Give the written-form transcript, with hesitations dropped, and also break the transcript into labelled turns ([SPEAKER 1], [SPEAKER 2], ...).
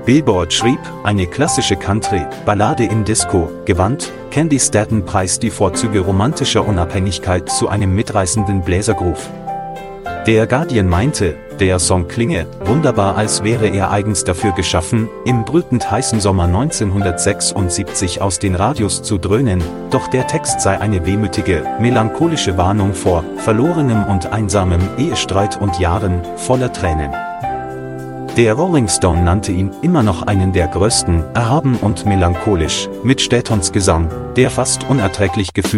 [SPEAKER 1] Billboard schrieb, eine klassische Country-Ballade im Disco-Gewand, Candy Staton preist die Vorzüge romantischer Unabhängigkeit zu einem mitreißenden Bläsergroove. Der Guardian meinte, der Song klinge wunderbar, als wäre er eigens dafür geschaffen, im brütend heißen Sommer 1976 aus den Radios zu dröhnen, doch der Text sei eine wehmütige, melancholische Warnung vor verlorenem und einsamem Ehestreit und Jahren voller Tränen. Der Rolling Stone nannte ihn immer noch einen der größten, erhaben und melancholisch, mit Statons Gesang, der fast unerträglich gefühlt